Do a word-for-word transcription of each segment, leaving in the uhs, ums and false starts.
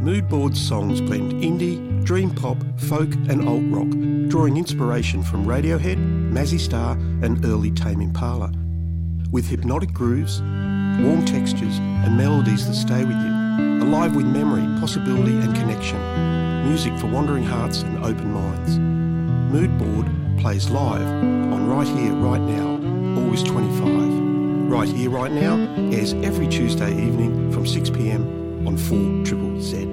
Mood Board's songs blend indie, dream pop, folk and alt rock, drawing inspiration from Radiohead, Mazzy Star and early Tame Impala. With hypnotic grooves, warm textures and melodies that stay with you, alive with memory, possibility and connection. Music for wandering hearts and open minds. Mood Board plays live on Right Here, Right Now, August twenty-fifth. Right Here, Right Now airs every Tuesday evening from six p m on four Triple Z.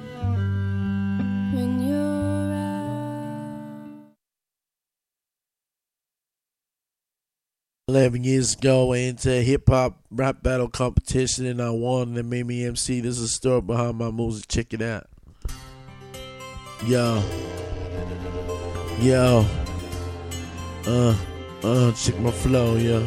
Eleven years ago, I entered a hip hop rap battle competition and I won and they made me M C. This is the story behind my moves. Check it out. Yo. Yo. Uh, uh, check my flow, yo.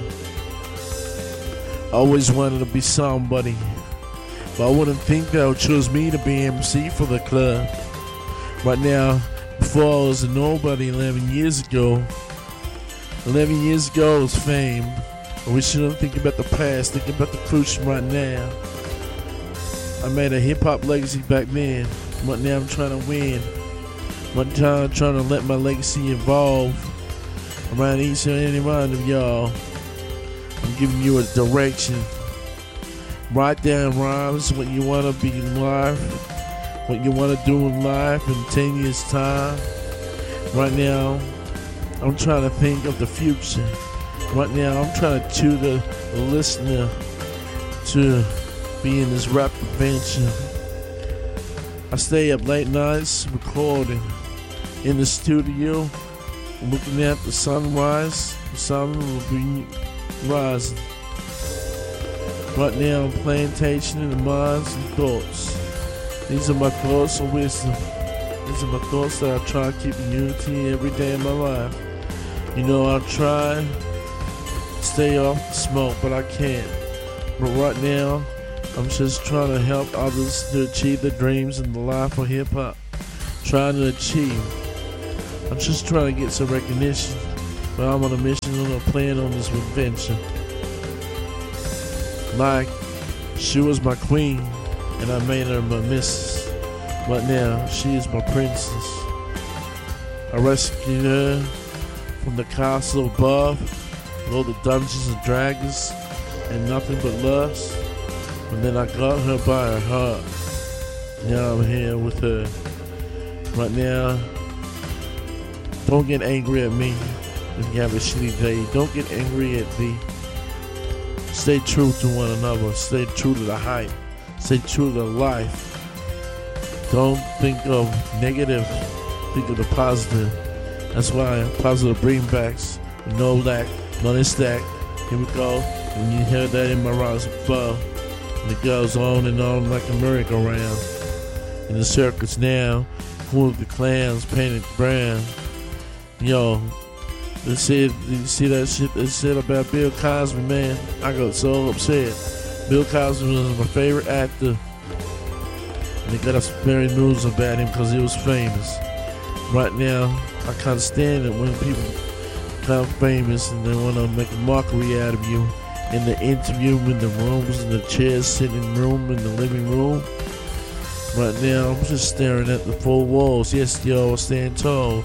Always wanted to be somebody, but I wouldn't think they would choose me to be M C for the club. Right now, before I was a nobody eleven years ago, eleven years ago was fame. But we shouldn't think about the past, think about the future right now. I made a hip-hop legacy back then, but now I'm trying to win. I'm trying, trying to let my legacy evolve around each and any one of y'all. I'm giving you a direction. Write down rhymes, what you want to be in life, what you want to do in life in ten years time. Right now, I'm trying to think of the future. Right now, I'm trying to tutor the listener to be in this rap adventure. I stay up late nights recording in the studio, looking at the sunrise. The sun will be rising. Right now, I'm plantation in the minds and thoughts. These are my thoughts of wisdom. These are my thoughts that I try to keep in unity every day of my life. You know, I try to stay off the smoke, but I can't. But right now, I'm just trying to help others to achieve their dreams in the life of hip-hop. Trying to achieve. I'm just trying to get some recognition. But I'm on a mission, on a plan on this adventure. Like, she was my queen, and I made her my missus. But now, she is my princess. I rescued her from the castle above, with all the dungeons and dragons, and nothing but lust. And then I got her by her heart. Now I'm here with her. Right now, don't get angry at me if you have a shitty day. Don't get angry at me. Stay true to one another. Stay true to the hype. Stay true to life. Don't think of negative. Think of the positive. That's why positive bringbacks. No lack, none is stack. Here we go. And you heard that in my rhymes above. And it goes on and on like a merry-go-round. In the circus now, full of the clowns painted brown. Yo, they said, you see that shit they said about Bill Cosby, man? I got so upset. Bill Cosby was my favorite actor. And they got us very news about him because he was famous. Right now, I can't stand it when people become famous and they want to make a mockery out of you. In the interview, in the rooms, in the chairs, sitting room, in the living room. Right now, I'm just staring at the four walls. Yes, yo, stand tall.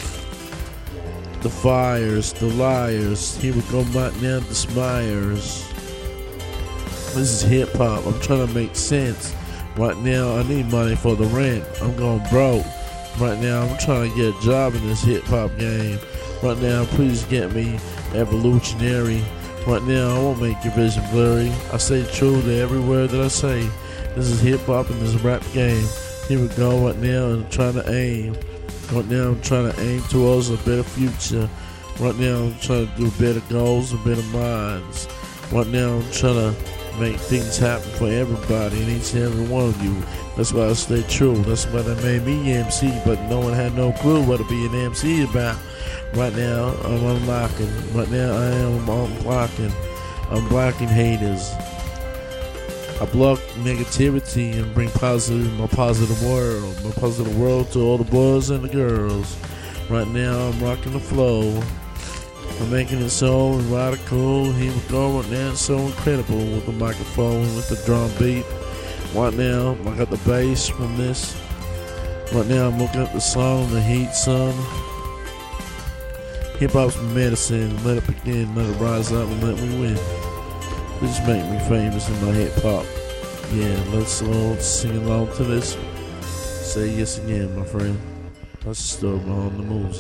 The fires, the liars. Here we go, right now, the smires. This is hip hop. I'm trying to make sense. Right now, I need money for the rent. I'm going broke. Right now, I'm trying to get a job in this hip hop game. Right now, please get me evolutionary. Right now, I won't make your vision blurry. I stay true to every word that I say. This is hip hop and this rap game. Here we go right now, and I'm trying to aim. Right now, I'm trying to aim towards a better future. Right now, I'm trying to do better goals and better minds. Right now, I'm trying to make things happen for everybody and each and every one of you. That's why I stay true. That's why they made me M C, but no one had no clue what to be an M C about. Right now, I'm unlocking. Right now, I am unblocking. I'm blocking haters. I block negativity and bring positive, my positive world, my positive world to all the boys and the girls. Right now, I'm rocking the flow. I'm making it so radical. Here we go right now, it's so incredible with the microphone, with the drum beat. Right now, I got the bass from this. Right now, I'm looking at the song, The Heat Son. Hip hop's my medicine. Let it begin, let it rise up, and let me win. Please make me famous in my hip hop. Yeah, let's all sing along to this. Say yes again, my friend. That's the story behind the moves.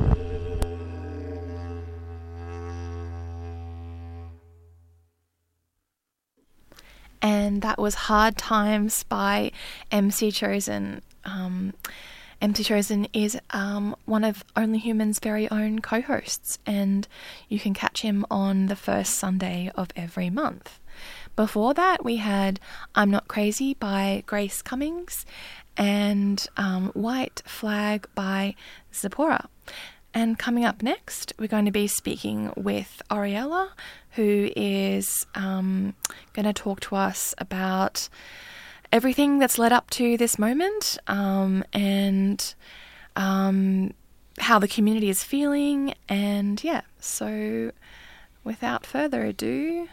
And that was Hard Times by M C Chosen. Um, M C Chosen is um, one of Only Human's very own co-hosts, and you can catch him on the first Sunday of every month. Before that, we had I'm Not Crazy by Grace Cummings and um, White Flag by Zipporah. And coming up next, we're going to be speaking with Oriella, who is um, going to talk to us about everything that's led up to this moment um, and um, how the community is feeling. And yeah, so without further ado,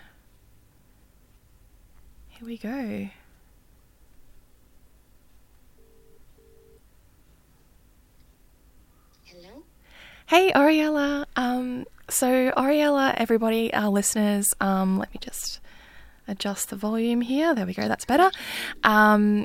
here we go. Hey, Oriella. Um, so, Oriella, everybody, our listeners, um, let me just adjust the volume here. There we go. That's better. Um,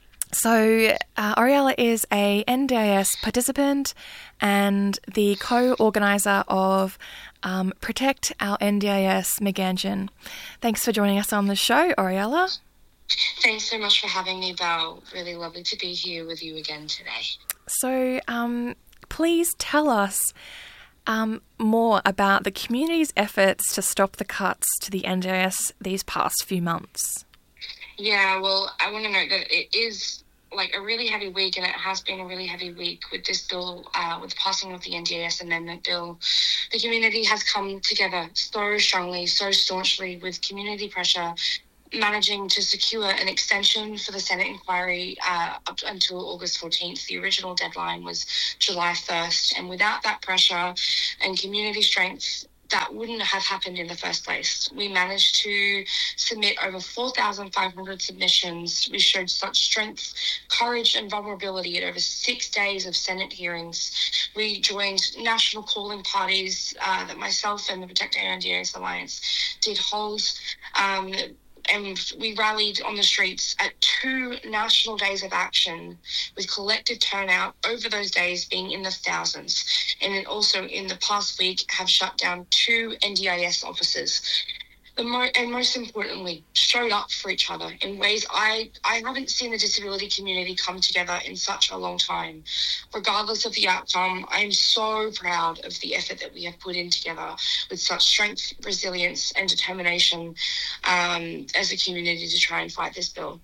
so, uh, Oriella is a N D I S participant and the co-organiser of um, Protect Our N D I S Meganjin. Thanks for joining us on the show, Oriella. Thanks so much for having me, Val. Really lovely to be here with you again today. So, um... please tell us um, more about the community's efforts to stop the cuts to the N D I S these past few months. Yeah, well, I want to note that it is like a really heavy week, and it has been a really heavy week with this bill, uh, with the passing of the N D I S Amendment Bill. The community has come together so strongly, so staunchly with community pressure, managing to secure an extension for the Senate inquiry uh, up until August fourteenth. The original deadline was July first, and without that pressure and community strength, that wouldn't have happened in the first place. We managed to submit over four thousand five hundred submissions. We showed such strength, courage, and vulnerability at over six days of Senate hearings. We joined national calling parties uh, that myself and the Protect Our N D I S Alliance did hold. Um, And we rallied on the streets at two national days of action with collective turnout over those days being in the thousands. And then also in the past week have shut down two N D I S offices. The mo- and most importantly, showed up for each other in ways I, I haven't seen the disability community come together in such a long time. Regardless of the outcome, I am so proud of the effort that we have put in together with such strength, resilience, and determination um, as a community to try and fight this bill.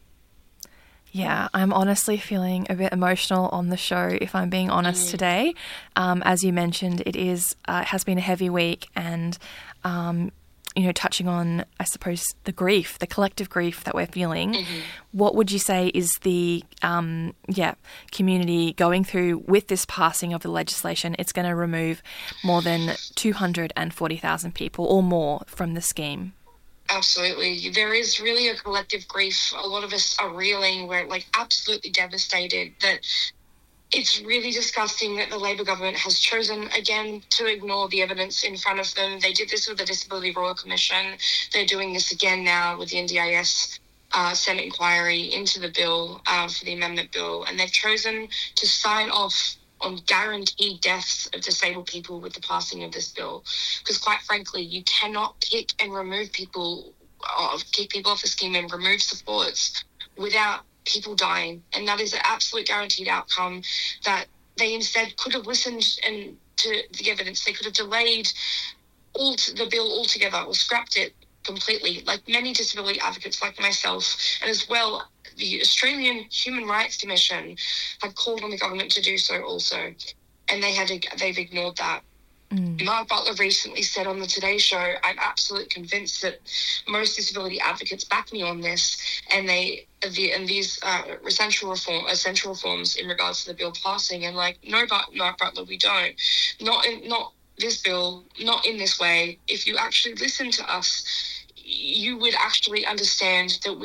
Yeah, I'm honestly feeling a bit emotional on the show, if I'm being honest, mm. today. Um, as you mentioned, it is uh, it has been a heavy week, and um, you know, touching on, I suppose, the grief, the collective grief that we're feeling. Mm-hmm. What would you say is the um, yeah community going through with this passing of the legislation? It's going to remove more than two hundred forty thousand people or more from the scheme. Absolutely. There is really a collective grief. A lot of us are reeling. We're like absolutely devastated that it's really disgusting that the Labor government has chosen, again, to ignore the evidence in front of them. They did this with the Disability Royal Commission. They're doing this again now with the N D I S uh, Senate inquiry into the bill uh, for the amendment bill. And they've chosen to sign off on guaranteed deaths of disabled people with the passing of this bill. Because quite frankly, you cannot kick and remove people, uh, kick people off the scheme and remove supports without people dying. And that is an absolute guaranteed outcome that they instead could have listened and to the evidence. They could have delayed all t- the bill altogether or scrapped it completely, like many disability advocates like myself, and as well the Australian Human Rights Commission have called on the government to do so also, and they had to, they've ignored that. Mm. Mark Butler recently said on the Today Show, I'm absolutely convinced that most disability advocates back me on this, and they the and these uh, essential reform essential reforms in regards to the bill passing, and like no, but Mark Butler, we don't, not in, not this bill, not in this way. If you actually listen to us, you would actually understand that we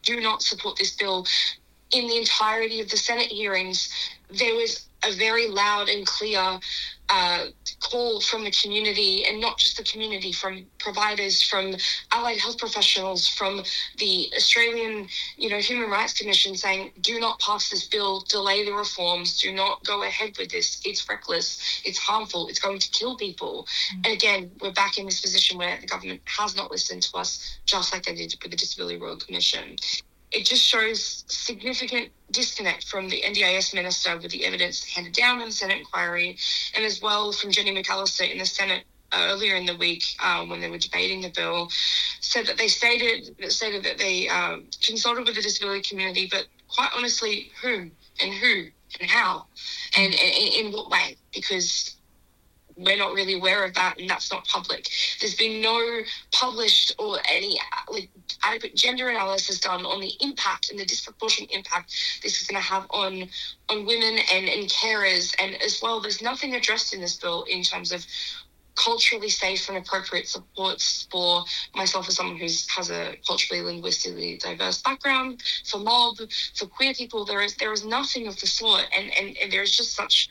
do not support this bill. In the entirety of the Senate hearings, there was a very loud and clear uh, call from the community, and not just the community, from providers, from allied health professionals, from the Australian, you know, Human Rights Commission, saying, do not pass this bill, delay the reforms, do not go ahead with this. It's reckless, it's harmful, it's going to kill people. Mm-hmm. And again, we're back in this position where the government has not listened to us, just like they did with the Disability Royal Commission. It just shows significant disconnect from the N D I S minister with the evidence handed down in the Senate inquiry, and as well from Jenny McAllister in the Senate uh, earlier in the week um, when they were debating the bill, said that they stated, stated that they um, consulted with the disability community, but quite honestly, whom and who and how and, and in what way? Because we're not really aware of that, and that's not public. There's been no published or any like, adequate gender analysis done on the impact and the disproportionate impact this is going to have on on women and, and carers. And as well, there's nothing addressed in this bill in terms of culturally safe and appropriate supports for myself as someone who has a culturally, linguistically diverse background, for mob, for queer people. There is there is nothing of the sort, and, and, and there's just such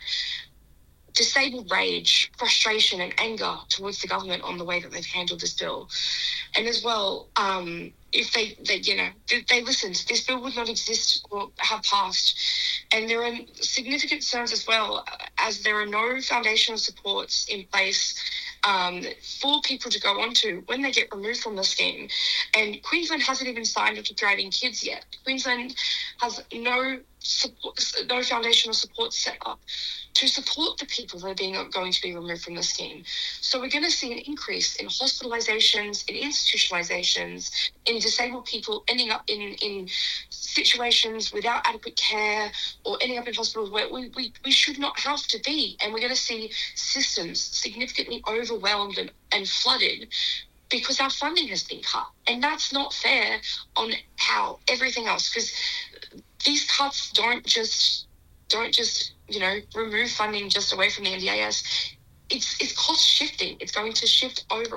disabled rage, frustration and anger towards the government on the way that they've handled this bill. And as well, um, if they, they, you know, they, they listened, this bill would not exist or have passed. And there are significant concerns as well, as there are no foundational supports in place um, for people to go on to when they get removed from the scheme. And Queensland hasn't even signed up to Thriving Kids yet. Queensland has no support, no foundational support set up to support the people that are being going to be removed from the scheme. So we're going to see an increase in hospitalizations, in institutionalizations, in disabled people ending up in, in situations without adequate care or ending up in hospitals where we, we, we should not have to be. And we're going to see systems significantly overwhelmed and, and flooded because our funding has been cut. And that's not fair on how everything else, because these cuts don't just don't just you know, remove funding just away from the N D I S. It's it's cost shifting. It's going to shift over